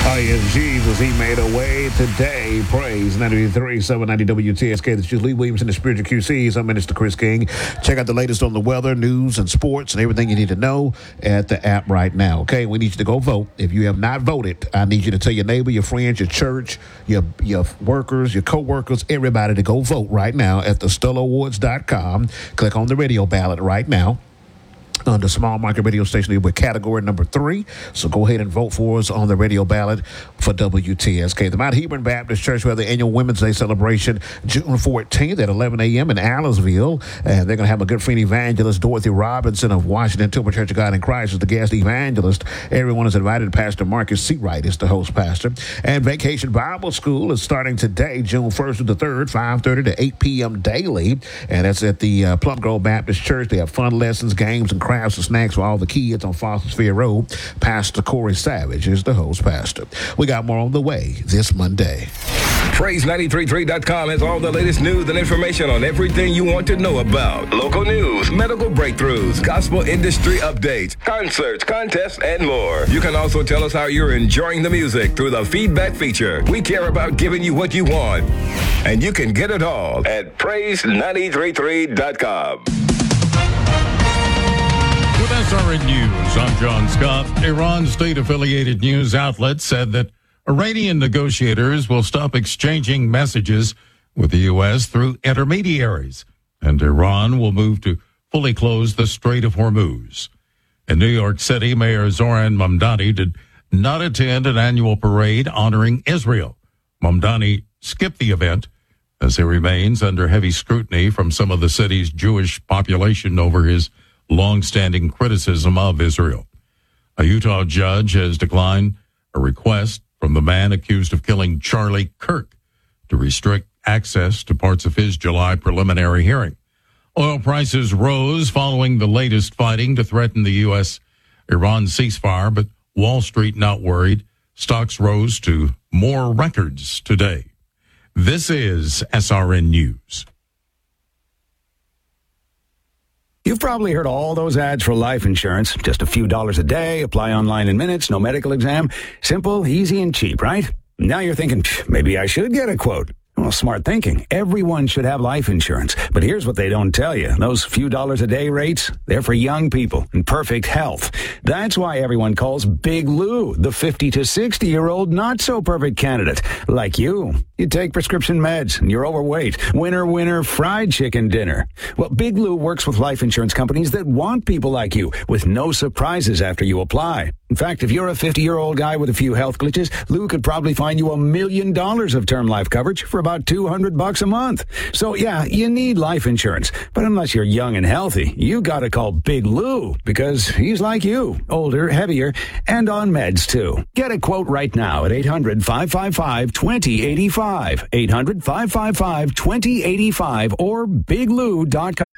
Yes, Jesus, he made a way today. Praise 93, 790 WTSK. This is Lee Williams and the Spiritual QCs. I'm Minister Chris King. Check out the latest on the weather, news, and sports, and everything you need to know at the app right now. Okay, we need you to go vote. If you have not voted, I need you to tell your neighbor, your friends, your church, your workers, your co-workers, everybody to go vote right now at thestellarawards.com. Click on the radio ballot right now. On the small market radio station with category number 3. So go ahead and vote for us on the radio ballot for WTSK. The Mount Hebron Baptist Church will have the annual Women's Day celebration June 14th at 11 a.m. in Allisville. And they're going to have a good friend evangelist, Dorothy Robinson of Washington Temple Church of God in Christ, as the guest evangelist. Everyone is invited. Pastor Marcus Seawright is the host pastor. And Vacation Bible School is starting today, June 1st to the 3rd, 5:30 to 8 p.m. daily. And that's at the Plum Grove Baptist Church. They have fun lessons, games, and crafts and snacks for all the kids on Foster's Ferry Road. Pastor Corey Savage is the host pastor. We got more on the way this Monday. Praise933.com has all the latest news and information on everything you want to know about. Local news, medical breakthroughs, gospel industry updates, concerts, contests, and more. You can also tell us how you're enjoying the music through the feedback feature. We care about giving you what you want, and you can get it all at Praise933.com. With SRN News, I'm John Scott. Iran's state-affiliated news outlet said that Iranian negotiators will stop exchanging messages with the U.S. through intermediaries, and Iran will move to fully close the Strait of Hormuz. In New York City, Mayor Zoran Mamdani did not attend an annual parade honoring Israel. Mamdani skipped the event as he remains under heavy scrutiny from some of the city's Jewish population over his long-standing criticism of Israel. A Utah judge has declined a request from the man accused of killing Charlie Kirk to restrict access to parts of his July preliminary hearing. Oil prices rose following the latest fighting to threaten the U.S.-Iran ceasefire, but Wall Street not worried. Stocks rose to more records today. This is SRN News. You've probably heard all those ads for life insurance. Just a few dollars a day, apply online in minutes, no medical exam. Simple, easy, and cheap, right? Now you're thinking, maybe I should get a quote. Well, smart thinking. Everyone should have life insurance. But here's what they don't tell you. Those few dollars a day rates, they're for young people in perfect health. That's why everyone calls Big Lou the 50 to 60-year-old not-so-perfect candidate. Like you. You take prescription meds and you're overweight. Winner, fried chicken dinner. Well, Big Lou works with life insurance companies that want people like you with no surprises after you apply. In fact, if you're a 50-year-old guy with a few health glitches, Lou could probably find you $1 million of term life coverage for about $200 a month. So yeah, you need life insurance. But unless you're young and healthy, you gotta call Big Lou because he's like you, older, heavier, and on meds too. Get a quote right now at 800-555-2085. 800-555-2085 or biglou.com.